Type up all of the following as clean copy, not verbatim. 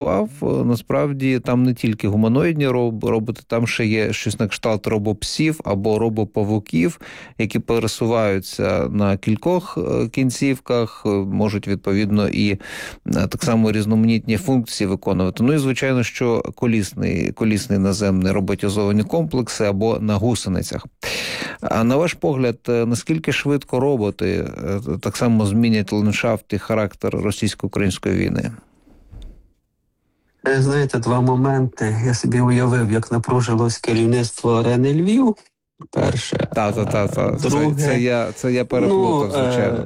назвав, насправді там не тільки гуманоїдні роботи, там ще є щось на кшталт робопсів або робопавуків, які пересуваються на кількох кінцівках, можуть відповідно і так само різноманітні функції виконувати. Ну і звичайно, що колісний наземний роботизовані комплекси або на гусеницях. А на ваш погляд, наскільки швидко роботи так само змінять ландшафт і характер російсько-української війни? Знаєте, два моменти. Я собі уявив, як напружилось керівництво Арени Львів. Перше. Друге, це я переплутав, звичайно.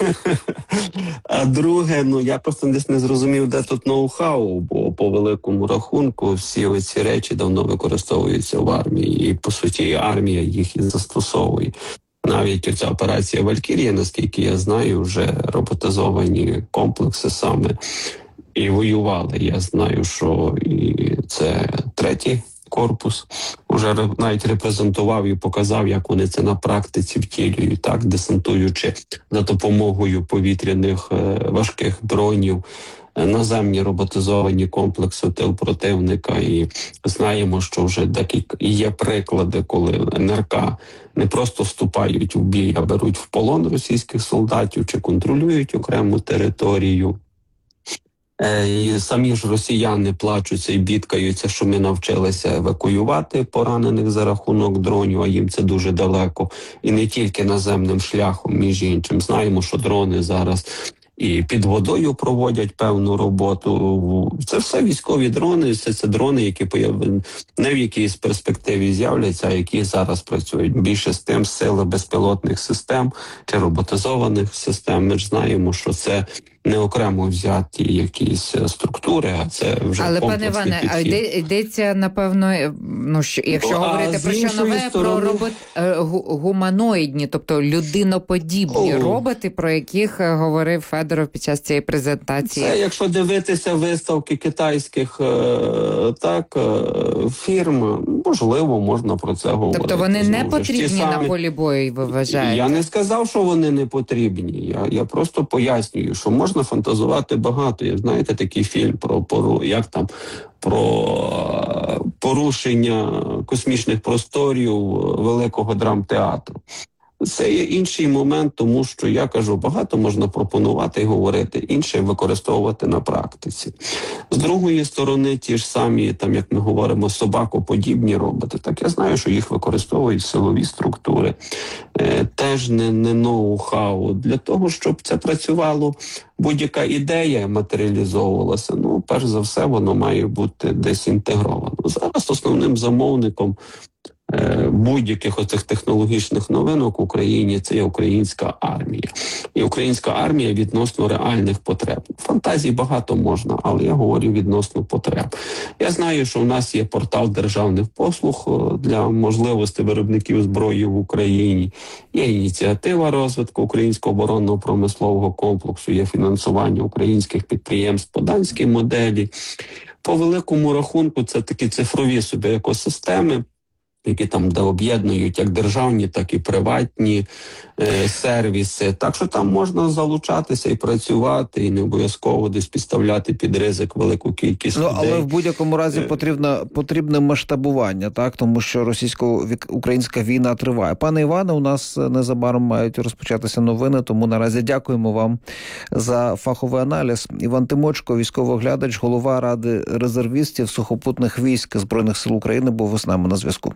А друге, я просто десь не зрозумів, де тут ноу-хау, бо по великому рахунку всі оці речі давно використовуються в армії. І, по суті, армія їх і застосовує. Навіть оця операція «Валькірія», наскільки я знаю, вже роботизовані комплекси саме і воювали. Я знаю, що і це третій корпус уже навіть репрезентував і показав, як вони це на практиці втілюють, так, десантуючи за допомогою повітряних важких дронів наземні роботизовані комплекси тил противника. І знаємо, що вже декілька є приклади, коли НРК не просто вступають у бій, а беруть в полон російських солдатів чи контролюють окрему територію. І самі ж росіяни плачуться і бідкаються, що ми навчилися евакуювати поранених за рахунок дронів, а їм це дуже далеко. І не тільки наземним шляхом, між іншим. Знаємо, що дрони зараз і під водою проводять певну роботу. Це все військові дрони, це дрони, які не в якійсь перспективі з'являться, а які зараз працюють. Більше з тим сили безпілотних систем чи роботизованих систем. Ми ж знаємо, що це не окремо взяті якісь структури, а це вже але, пане Іване, а йдеться, напевно, якщо говорити про що нове, сторони... про гуманоїдні, тобто людиноподібні роботи, про яких говорив Федоров під час цієї презентації. Це, якщо дивитися виставки китайських фірм, можливо, можна про це говорити. Тобто вони не потрібні на полі бою, ви вважаєте? Я не сказав, що вони не потрібні. Я просто пояснюю, що можна фантазувати багато. Є, знаєте, такий фільм про порушення космічних просторів великого драмтеатру. Це є інший момент, тому що, я кажу, багато можна пропонувати і говорити, інше використовувати на практиці. З другої сторони, ті ж самі, як ми говоримо, собакоподібні роботи, так я знаю, що їх використовують силові структури. Теж не ноу-хау. Для того, щоб це працювало, будь-яка ідея матеріалізовувалася, перш за все, воно має бути десь інтегровано. Зараз основним замовником будь-яких оцих технологічних новинок в Україні це є українська армія. І українська армія відносно реальних потреб. Фантазій багато можна, але я говорю відносно потреб. Я знаю, що в нас є портал державних послуг для можливостей виробників зброї в Україні. Є ініціатива розвитку українського оборонного промислового комплексу, є фінансування українських підприємств по данській моделі. По великому рахунку це такі цифрові собі екосистеми, які там об'єднують як державні, так і приватні сервіси. Так що там можна залучатися і працювати, і не обов'язково десь підставляти під ризик велику кількість людей. Але в будь-якому разі потрібне масштабування, так? Тому що російсько-українська війна триває. Пане Іване, у нас незабаром мають розпочатися новини, тому наразі дякуємо вам за фаховий аналіз. Іван Тимочко, військовий оглядач, голова Ради резервістів сухопутних військ Збройних сил України, був з нами на зв'язку.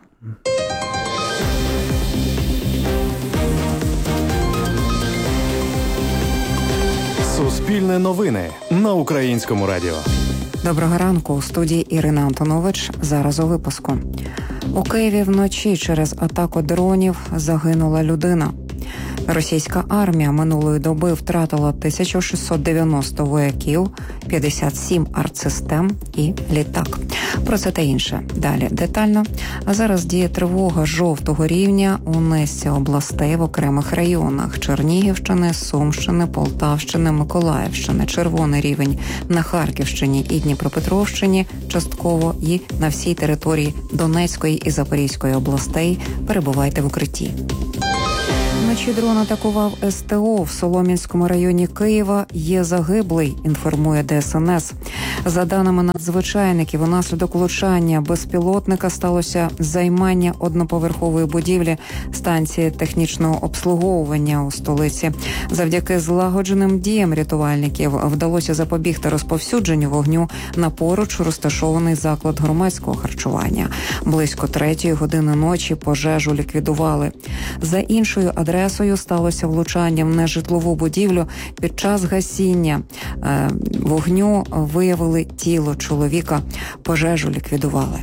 Суспільне новини на Українському радіо. Доброго ранку. У студії Ірина Антонович. Зараз у випуску. У Києві вночі через атаку дронів загинула людина. Російська армія минулої доби втратила 1690 вояків, 57 артсистем і літак. Про це та інше далі детально. А зараз діє тривога жовтого рівня у низці областей в окремих районах: Чернігівщини, Сумщини, Полтавщини, Миколаївщини. Червоний рівень на Харківщині і Дніпропетровщині частково, і на всій території Донецької і Запорізької областей. Перебувайте в укритті. Вночі дрон атакував СТО в Солом'янському районі Києва. Є загиблий, інформує ДСНС. За даними надзвичайників, унаслідок влучання безпілотника сталося займання одноповерхової будівлі станції технічного обслуговування у столиці. Завдяки злагодженим діям рятувальників вдалося запобігти розповсюдженню вогню на поруч розташований заклад громадського харчування. Близько 3-ї години ночі пожежу ліквідували. За іншою адресою сталося влучання в нежитлову будівлю. Під час гасіння вогню виявили тіло чоловіка. Пожежу ліквідували.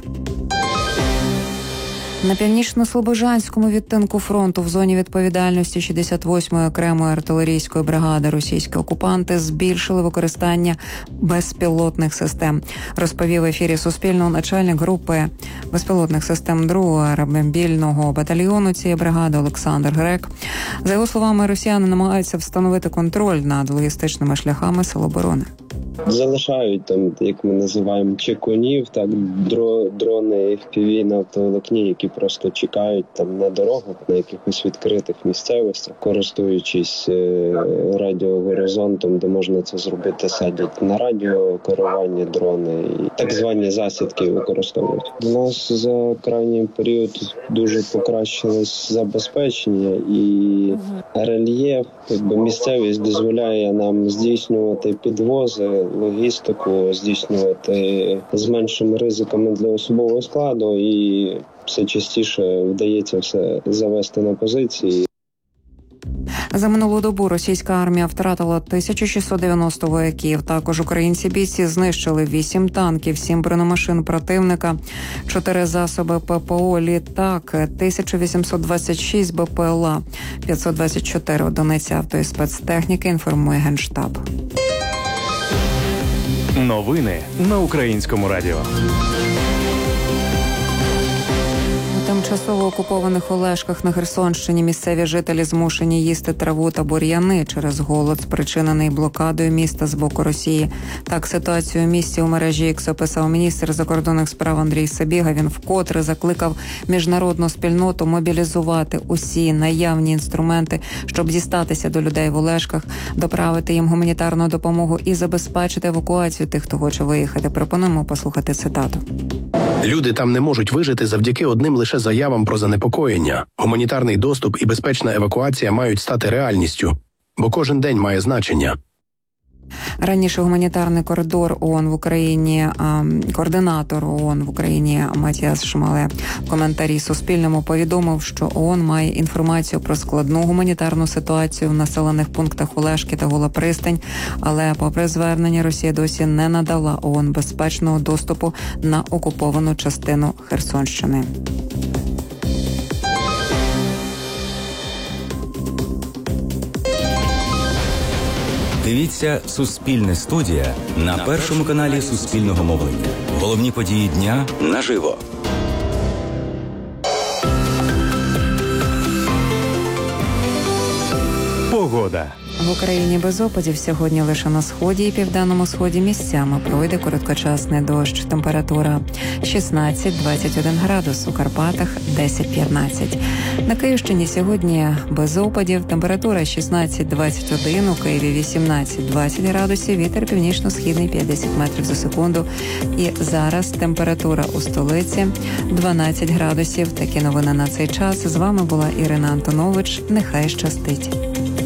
На північно-слобожанському відтинку фронту в зоні відповідальності 68-ї окремої артилерійської бригади російські окупанти збільшили використання безпілотних систем. Розповів в ефірі Суспільного начальник групи безпілотних систем 2-го аеромобільного батальйону цієї бригади Олександр Грек. За його словами, росіяни намагаються встановити контроль над логістичними шляхами Сил оборони. Залишають там, як ми називаємо, чекунів, так, дрони FPV на автоволокні, які просто чекають там на дорогах, на якихось відкритих місцевостях, користуючись радіогоризонтом, де можна це зробити, садять на радіокерування дрони і так звані засідки використовують. У нас за крайній період дуже покращилось забезпечення і рельєф, якби місцевість дозволяє нам здійснювати підвози, логістику, здійснювати з меншими ризиками для особового складу, і все частіше вдається все завести на позиції. За минулу добу російська армія втратила 1690 вояків. Також українці бійці знищили 8 танків, 7 бронемашин противника, 4 засоби ППО, літак, 1826 БПЛА, 524 одиниці авто і спецтехніки, інформує Генштаб. Новини на Українському радіо. У тимчасово окупованих Олешках на Херсонщині місцеві жителі змушені їсти траву та бур'яни через голод, спричинений блокадою міста з боку Росії. Так ситуацію у місті у мережі X описав міністр закордонних справ Андрій Сабіга. Він вкотре закликав міжнародну спільноту мобілізувати усі наявні інструменти, щоб дістатися до людей в Олешках, доправити їм гуманітарну допомогу і забезпечити евакуацію тих, хто хоче виїхати. Пропонуємо послухати цитату. Люди там не можуть вижити завдяки одним лише заявам про занепокоєння. Гуманітарний доступ і безпечна евакуація мають стати реальністю, бо кожен день має значення. Раніше гуманітарний коридор ООН в Україні, координатор ООН в Україні Матіас Шмале в коментарі Суспільному повідомив, що ООН має інформацію про складну гуманітарну ситуацію в населених пунктах Олешки та Гола Пристань, але попри звернення Росія досі не надала ООН безпечного доступу на окуповану частину Херсонщини. Дивіться «Суспільне студія» на першому каналі Суспільного мовлення. Головні події дня наживо. Погода. В Україні без опадів. Сьогодні лише на сході і південному сході місцями пройде короткочасний дощ. Температура 16-21 градус, у Карпатах 10-15. На Київщині сьогодні без опадів. Температура 16-21, у Києві 18-20 градусів, вітер північно-східний 50 метрів за секунду. І зараз температура у столиці 12 градусів. Такі новини на цей час. З вами була Ірина Антонович. Нехай щастить.